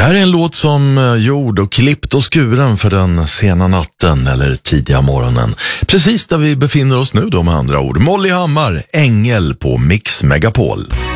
här är en låt som gjord och klippt och skuren för den sena natten eller tidiga morgonen. Precis där vi befinner oss nu då, med andra ord. Molly Hammar, Ängel på Mix Megapol.